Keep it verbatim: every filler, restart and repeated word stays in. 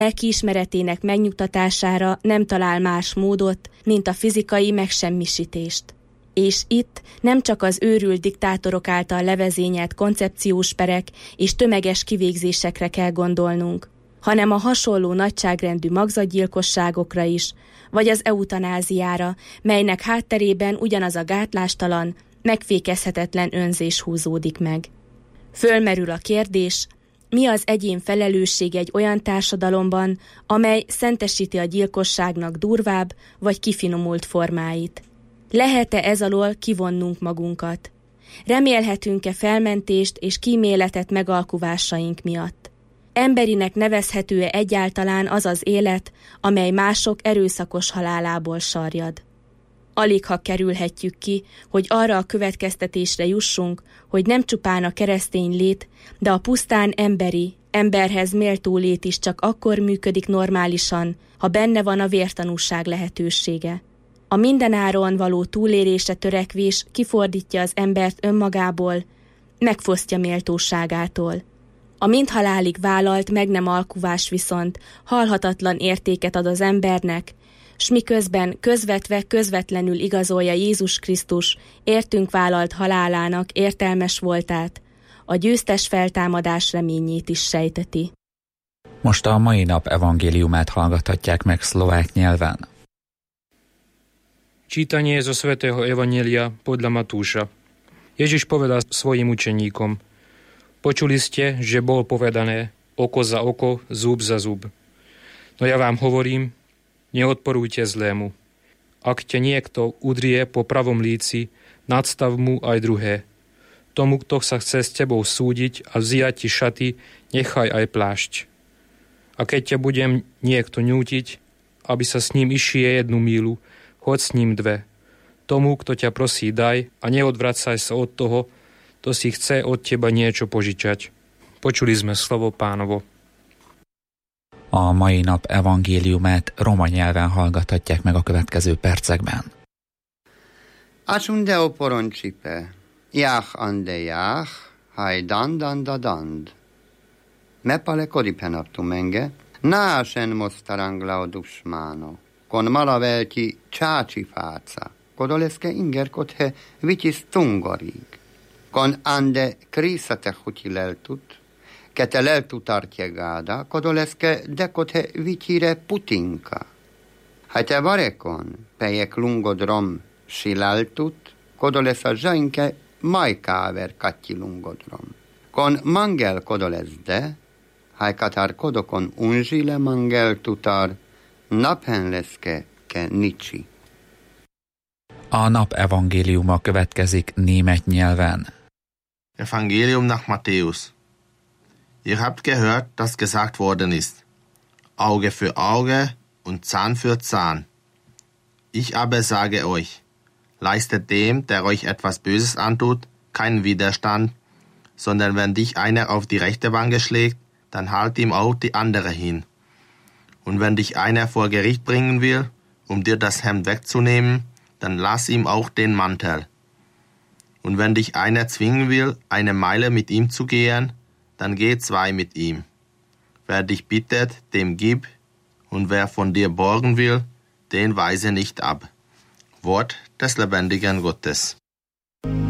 lelkiismeretének megnyugtatására nem talál más módot, mint a fizikai megsemmisítést. És itt nem csak az őrült diktátorok által levezényelt koncepciós perek és tömeges kivégzésekre kell gondolnunk, hanem a hasonló nagyságrendű magzatgyilkosságokra is, vagy az eutanáziára, melynek hátterében ugyanaz a gátlástalan, megfékezhetetlen önzés húzódik meg. Fölmerül a kérdés, mi az egyén felelősség egy olyan társadalomban, amely szentesíti a gyilkosságnak durvább vagy kifinomult formáit. Lehet-e ez alól kivonnunk magunkat? Remélhetünk-e felmentést és kíméletet megalkuvásaink miatt? Emberinek nevezhető-e egyáltalán az az élet, amely mások erőszakos halálából sarjad? Aligha kerülhetjük ki, hogy arra a következtetésre jussunk, hogy nem csupán a keresztény lét, de a pusztán emberi, emberhez méltó lét is csak akkor működik normálisan, ha benne van a vértanúság lehetősége. A mindenáron való túlélése törekvés kifordítja az embert önmagából, megfosztja méltóságától. A mindhalálig vállalt meg nem alkuvás viszont halhatatlan értéket ad az embernek, s miközben közvetve közvetlenül igazolja Jézus Krisztus értünk vállalt halálának értelmes voltát, a győztes feltámadás reményét is sejteti. Most a mai nap evangéliumát hallgathatják meg szlovák nyelven. Čítanie zo svätého Evanjelia podľa Matúša. Ježiš povedal svojim učeníkom: Počuli ste, že bol povedané oko za oko, zub za zub. No ja vám hovorím, neodporujte zlému. Ak ťa niekto udrie po pravom líci, nadstav mu aj druhé. Tomu, kto sa chce s tebou súdiť a vziať ti šaty, nechaj aj plášť. A keď ťa budem niekto nútiť, aby sa s ním išie jednu mílu, choď s ním dve. Tomu, kto ťa prosí, daj a neodvracaj sa od toho, kto si chce od teba niečo požičať. Počuli sme slovo Pánovo. A mai nap evangéliumát roma nyelven hallgathatják meg a következő percekben. Asunde oporončipe, jach ande jach, haj dandan da dand. Mepale kodipenaptu menge, násen mostarangla dušmáno. Kon malavelti csácsi fáca, kodoleske inger kothe vitis tungorig. Kon ande krisate huti leltut, kete leltut artjegáda, kodoleske dekothe vitire putinka. Hajte varekon, pejek lungodrom silaltut, kodolesa zsainke majkáver katji lungodrom. Kon mangel kodolezde, hajkatar kodokon unzsile mangel tutar, naphenleszke ke nicsi. A nap evangéliuma következik német nyelven. Evangelium nach Matthäus. Ihr habt gehört, dass gesagt worden ist, Auge für Auge und Zahn für Zahn. Ich aber sage euch, leistet dem, der euch etwas Böses antut, keinen Widerstand, sondern wenn dich einer auf die rechte Wange schlägt, dann halt ihm auch die andere hin. Und wenn dich einer vor Gericht bringen will, um dir das Hemd wegzunehmen, dann lass ihm auch den Mantel. Und wenn dich einer zwingen will, eine Meile mit ihm zu gehen, dann geh zwei mit ihm. Wer dich bittet, dem gib, und wer von dir borgen will, den weise nicht ab. Wort des lebendigen Gottes.